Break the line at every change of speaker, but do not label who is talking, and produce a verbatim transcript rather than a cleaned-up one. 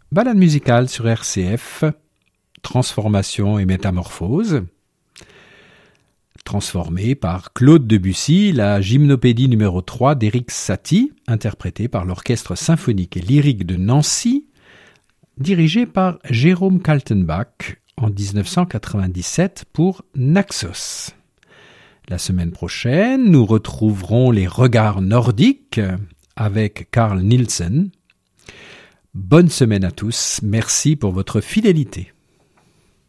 Balade musicale sur R C F, Transformation et métamorphose. Transformée par Claude Debussy, la gymnopédie numéro trois d'Éric Satie, interprétée par l'Orchestre symphonique et lyrique de Nancy, dirigé par Jérôme Kaltenbach en dix-neuf cent quatre-vingt-dix-sept pour Naxos. La semaine prochaine, nous retrouverons les regards nordiques avec Carl Nielsen. Bonne semaine à tous, merci pour votre fidélité.